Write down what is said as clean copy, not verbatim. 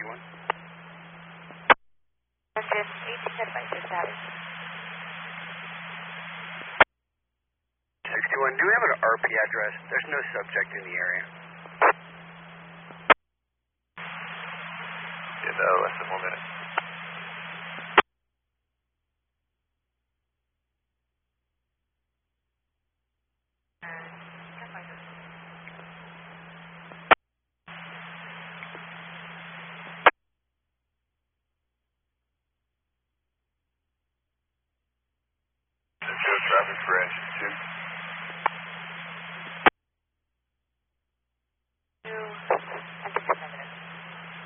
61. Assist, 18 advisor status. 61, do we have an RP address? There's no subject in the area. Yeah, no, less than 1 minute. Traffic for engine 2.